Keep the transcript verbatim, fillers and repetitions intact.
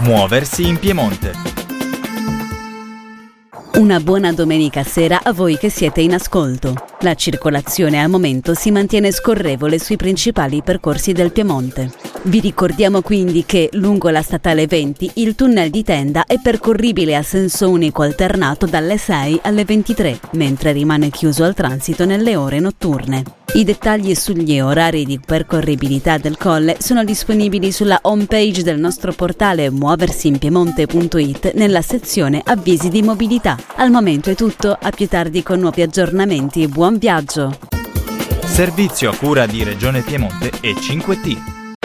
Muoversi in Piemonte. Una buona domenica sera a voi che siete in ascolto. La circolazione al momento si mantiene scorrevole sui principali percorsi del Piemonte. Vi ricordiamo quindi che lungo la statale venti il tunnel di Tenda è percorribile a senso unico alternato dalle sei alle ventitré, mentre rimane chiuso al transito nelle ore notturne. I dettagli sugli orari di percorribilità del colle sono disponibili sulla homepage del nostro portale muoversinpiemonte punto it nella sezione avvisi di mobilità. Al momento è tutto, a più tardi con nuovi aggiornamenti. Buon viaggio! Servizio a cura di Regione Piemonte e cinque T.